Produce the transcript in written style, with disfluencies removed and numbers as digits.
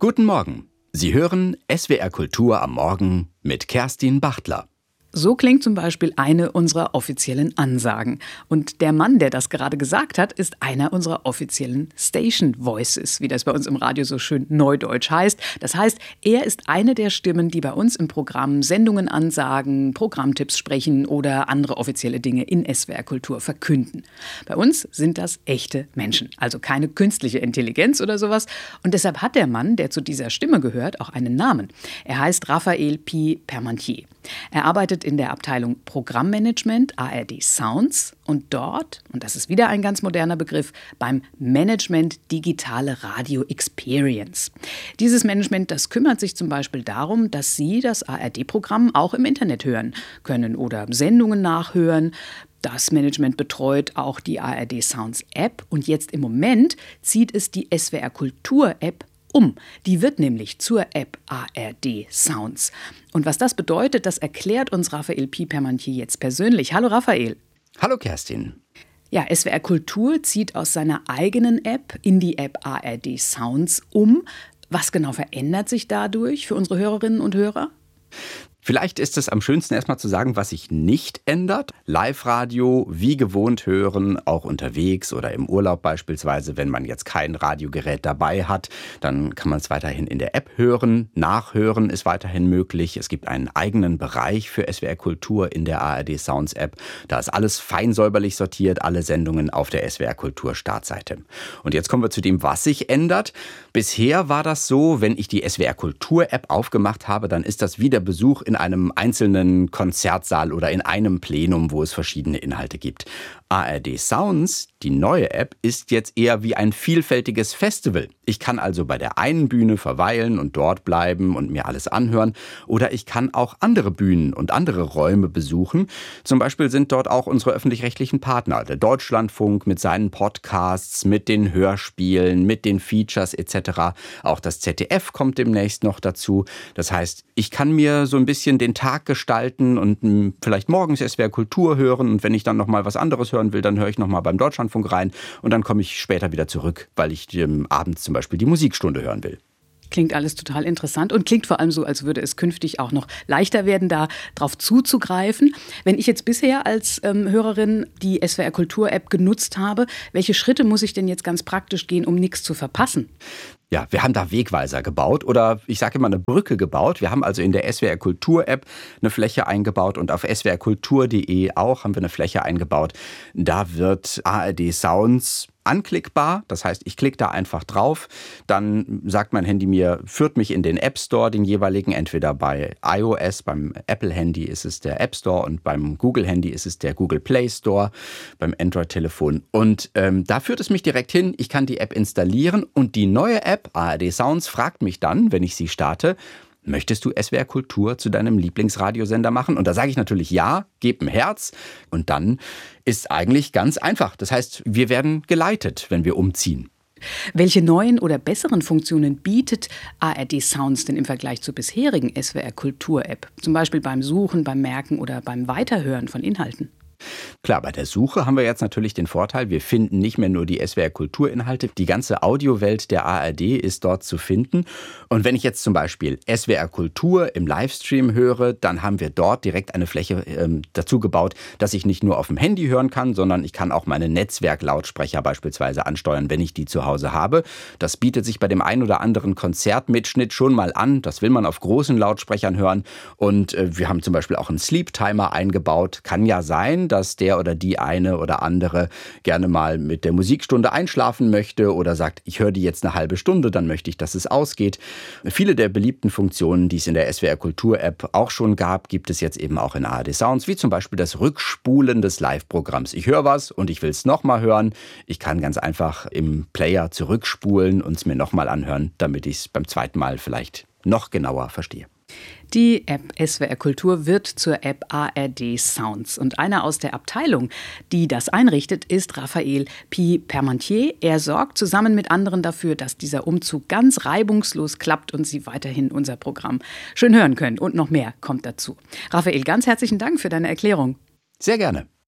Guten Morgen. Sie hören SWR Kultur am Morgen mit Kerstin Bachtler. So klingt zum Beispiel eine unserer offiziellen Ansagen. Und der Mann, der das gerade gesagt hat, ist einer unserer offiziellen Station Voices, wie das bei uns im Radio so schön neudeutsch heißt. Das heißt, er ist eine der Stimmen, die bei uns im Programm Sendungen ansagen, Programmtipps sprechen oder andere offizielle Dinge in SWR Kultur verkünden. Bei uns sind das echte Menschen, also keine künstliche Intelligenz oder sowas. Und deshalb hat der Mann, der zu dieser Stimme gehört, auch einen Namen. Er heißt Raphael Pi Parmentier. Er arbeitet in der Abteilung Programmmanagement ARD Sounds und dort, und das ist wieder ein ganz moderner Begriff, beim Management Digitale Radio Experience. Dieses Management, das kümmert sich zum Beispiel darum, dass Sie das ARD-Programm auch im Internet hören können oder Sendungen nachhören. Das Management betreut auch die ARD Sounds App und jetzt im Moment zieht es die SWR Kultur App um. Die wird nämlich zur App ARD Sounds. Und was das bedeutet, das erklärt uns Raphael Pi Parmentier jetzt persönlich. Hallo Raphael. Hallo Kerstin. Ja, SWR Kultur zieht aus seiner eigenen App in die App ARD Sounds um. Was genau verändert sich dadurch für unsere Hörerinnen und Hörer? Vielleicht ist es am schönsten erstmal zu sagen, was sich nicht ändert. Live-Radio wie gewohnt hören, auch unterwegs oder im Urlaub beispielsweise. Wenn man jetzt kein Radiogerät dabei hat, dann kann man es weiterhin in der App hören. Nachhören ist weiterhin möglich. Es gibt einen eigenen Bereich für SWR Kultur in der ARD Sounds App. Da ist alles fein säuberlich sortiert, alle Sendungen auf der SWR Kultur Startseite. Und jetzt kommen wir zu dem, was sich ändert. Bisher war das so, wenn ich die SWR Kultur App aufgemacht habe, dann ist das wie der Besuch in einem einzelnen Konzertsaal oder in einem Plenum, wo es verschiedene Inhalte gibt. ARD Sounds, die neue App, ist jetzt eher wie ein vielfältiges Festival. Ich kann also bei der einen Bühne verweilen und dort bleiben und mir alles anhören. Oder ich kann auch andere Bühnen und andere Räume besuchen. Zum Beispiel sind dort auch unsere öffentlich-rechtlichen Partner, der Deutschlandfunk mit seinen Podcasts, mit den Hörspielen, mit den Features etc. Auch das ZDF kommt demnächst noch dazu. Das heißt, ich kann mir so ein bisschen den Tag gestalten und vielleicht morgens SWR Kultur hören. Und wenn ich dann noch mal was anderes hören will, dann höre ich noch mal beim Deutschlandfunk rein. Und dann komme ich später wieder zurück, weil ich abends zum Beispiel die Musikstunde hören will. Klingt alles total interessant und klingt vor allem so, als würde es künftig auch noch leichter werden, da drauf zuzugreifen. Wenn ich jetzt bisher als Hörerin die SWR Kultur App genutzt habe, welche Schritte muss ich denn jetzt ganz praktisch gehen, um nichts zu verpassen? Ja, wir haben da Wegweiser gebaut oder ich sage immer eine Brücke gebaut. Wir haben also in der SWR Kultur App eine Fläche eingebaut und auf swrkultur.de auch haben wir eine Fläche eingebaut. Da wird ARD Sounds anklickbar. Das heißt, ich klicke da einfach drauf. Dann sagt mein Handy mir, führt mich in den App Store, den jeweiligen, entweder bei iOS, beim Apple-Handy ist es der App Store und beim Google-Handy ist es der Google Play Store, beim Android-Telefon. Und da führt es mich direkt hin. Ich kann die App installieren und die neue App, ARD Sounds, fragt mich dann, wenn ich sie starte, möchtest du SWR Kultur zu deinem Lieblingsradiosender machen? Und da sage ich natürlich ja, gib ein Herz. Und dann ist eigentlich ganz einfach. Das heißt, wir werden geleitet, wenn wir umziehen. Welche neuen oder besseren Funktionen bietet ARD Sounds denn im Vergleich zur bisherigen SWR Kultur App? Zum Beispiel beim Suchen, beim Merken oder beim Weiterhören von Inhalten? Klar, bei der Suche haben wir jetzt natürlich den Vorteil, wir finden nicht mehr nur die SWR Kulturinhalte, die ganze Audiowelt der ARD ist dort zu finden. Und wenn ich jetzt zum Beispiel SWR Kultur im Livestream höre, dann haben wir dort direkt eine Fläche dazu gebaut, dass ich nicht nur auf dem Handy hören kann, sondern ich kann auch meine Netzwerklautsprecher beispielsweise ansteuern, wenn ich die zu Hause habe. Das bietet sich bei dem ein oder anderen Konzertmitschnitt schon mal an. Das will man auf großen Lautsprechern hören. Und wir haben zum Beispiel auch einen Sleep-Timer eingebaut. Kann ja sein, dass der oder die eine oder andere gerne mal mit der Musikstunde einschlafen möchte oder sagt, ich höre die jetzt eine halbe Stunde, dann möchte ich, dass es ausgeht. Viele der beliebten Funktionen, die es in der SWR Kultur App auch schon gab, gibt es jetzt eben auch in ARD Sounds, wie zum Beispiel das Rückspulen des Live-Programms. Ich höre was und ich will es nochmal hören. Ich kann ganz einfach im Player zurückspulen und es mir nochmal anhören, damit ich es beim zweiten Mal vielleicht noch genauer verstehe. Die App SWR Kultur wird zur App ARD Sounds. Und einer aus der Abteilung, die das einrichtet, ist Raphael Pi Parmentier. Er sorgt zusammen mit anderen dafür, dass dieser Umzug ganz reibungslos klappt und Sie weiterhin unser Programm schön hören können. Und noch mehr kommt dazu. Raphael, ganz herzlichen Dank für deine Erklärung. Sehr gerne.